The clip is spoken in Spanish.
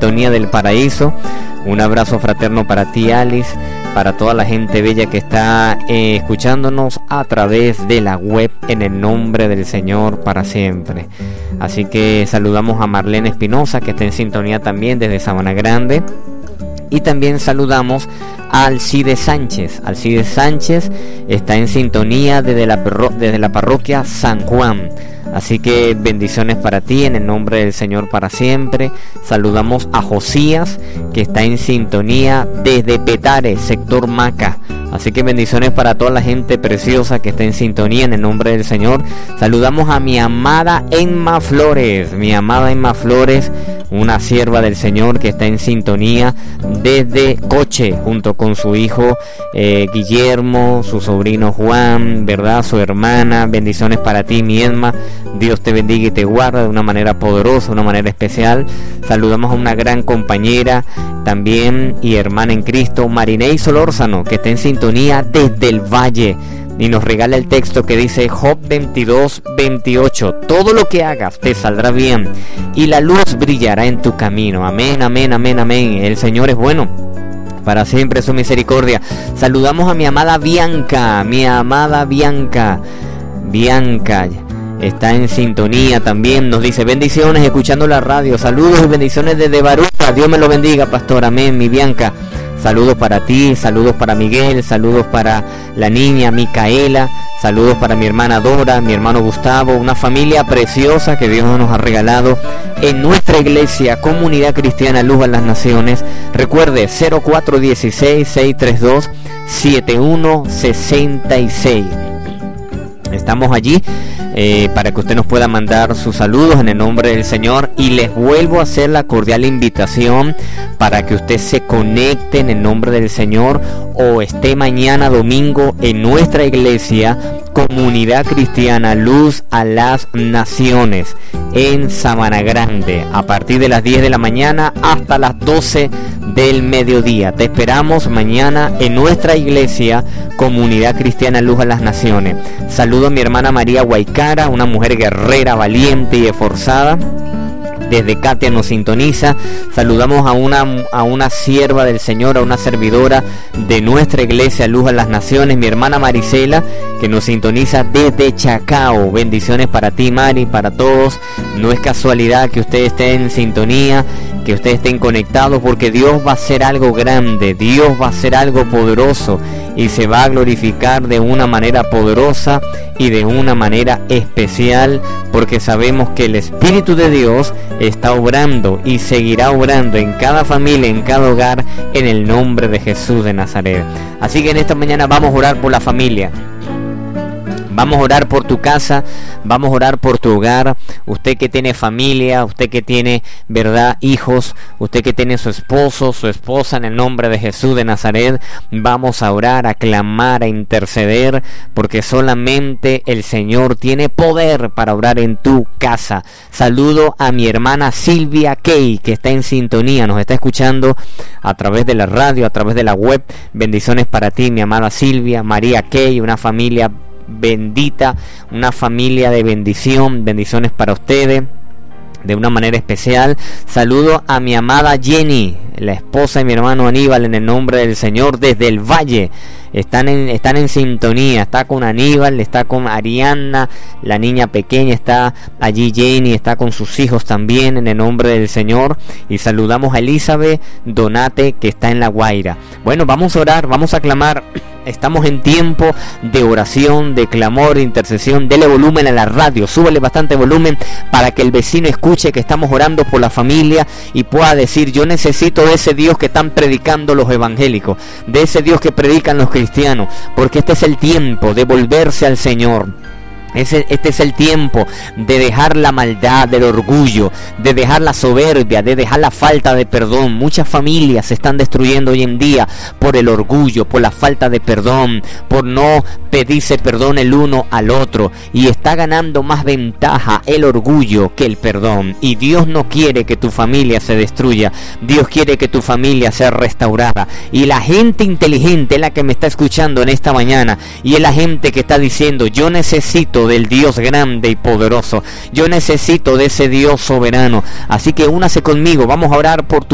sintonía del paraíso. Un abrazo fraterno para ti, Alice, para toda la gente bella que está escuchándonos a través de la web, en el nombre del Señor para siempre. Así que saludamos a Marlene Espinosa, que está en sintonía también desde Sabana Grande. Y también saludamos a Alcide Sánchez. Alcide Sánchez está en sintonía desde la parroquia San Juan. Así que bendiciones para ti en el nombre del Señor para siempre. Saludamos a Josías, que está en sintonía desde Petare, sector Maca. Así que bendiciones para toda la gente preciosa que está en sintonía en el nombre del Señor. Saludamos a mi amada Emma Flores. Mi amada Emma Flores, una sierva del Señor que está en sintonía desde Coche, junto con su hijo Guillermo, su sobrino Juan, ¿verdad? Su hermana. Bendiciones para ti, mi Emma. Dios te bendiga y te guarda de una manera poderosa, de una manera especial. Saludamos a una gran compañera también y hermana en Cristo, Marinei Solórzano, que está en sintonía desde el Valle, y nos regala el texto que dice Job 22:28: todo lo que hagas te saldrá bien y la luz brillará en tu camino. Amén, amén, amén, amén. El Señor es bueno, para siempre su misericordia. Saludamos a mi amada Bianca, Bianca está en sintonía también, nos dice bendiciones escuchando la radio, saludos y bendiciones desde Baruta. Dios me lo bendiga, pastor. Amén, mi Bianca. Saludos para ti, saludos para Miguel, saludos para la niña Micaela, saludos para mi hermana Dora, mi hermano Gustavo, una familia preciosa que Dios nos ha regalado en nuestra iglesia, Comunidad Cristiana Luz a las Naciones. Recuerde, 0416-632-7166. Estamos allí para que usted nos pueda mandar sus saludos en el nombre del Señor, y les vuelvo a hacer la cordial invitación para que usted se conecte en el nombre del Señor o esté mañana domingo en nuestra iglesia, Comunidad Cristiana Luz a las Naciones, en Sabana Grande, a partir de las 10 de la mañana hasta las 12 del mediodía. Te esperamos mañana en nuestra iglesia, Comunidad Cristiana Luz a las Naciones. Saludo a mi hermana María Guaycara, una mujer guerrera, valiente y esforzada. Desde Katia nos sintoniza. Saludamos a una sierva del Señor, a una servidora de nuestra iglesia Luz a las Naciones, mi hermana Marisela, que nos sintoniza desde Chacao. Bendiciones para ti, Mari, para todos. No es casualidad que usted esté en sintonía, que ustedes estén conectados, porque Dios va a hacer algo grande, Dios va a hacer algo poderoso, y se va a glorificar de una manera poderosa y de una manera especial, porque sabemos que el Espíritu de Dios está obrando y seguirá obrando en cada familia, en cada hogar, en el nombre de Jesús de Nazaret. Así que en esta mañana vamos a orar por la familia. Vamos a orar por tu casa, vamos a orar por tu hogar. Usted que tiene familia, usted que tiene, ¿verdad?, hijos, usted que tiene su esposo, su esposa, en el nombre de Jesús de Nazaret, vamos a orar, a clamar, a interceder, porque solamente el Señor tiene poder para orar en tu casa. Saludo a mi hermana Silvia Key, que está en sintonía, nos está escuchando a través de la radio, a través de la web. Bendiciones para ti, mi amada Silvia. María Key, una familia bendita, una familia de bendición. Bendiciones para ustedes de una manera especial. Saludo a mi amada Jenny, la esposa de mi hermano Aníbal, en el nombre del Señor, desde el Valle. Están en sintonía. Está con Aníbal, está con Ariana, la niña pequeña, está allí Jenny, está con sus hijos también, en el nombre del Señor. Y saludamos a Elizabeth Donate, que está en La Guaira. Bueno, vamos a orar, vamos a clamar. Estamos en tiempo de oración, de clamor, de intercesión. Dele volumen a la radio, súbele bastante volumen para que el vecino escuche que estamos orando por la familia y pueda decir: yo necesito de ese Dios que están predicando los evangélicos, de ese Dios que predican los cristianos, porque este es el tiempo de volverse al Señor. Este es el tiempo de dejar la maldad, del orgullo, de dejar la soberbia, de dejar la falta de perdón. Muchas familias se están destruyendo hoy en día por el orgullo, por la falta de perdón, por no pedirse perdón el uno al otro. Y está ganando más ventaja el orgullo que el perdón. Y Dios no quiere que tu familia se destruya. Dios quiere que tu familia sea restaurada. Y la gente inteligente es la que me está escuchando en esta mañana. Y es la gente que está diciendo: yo necesito del Dios grande y poderoso, yo necesito de ese Dios soberano. Así que únase conmigo, vamos a orar por tu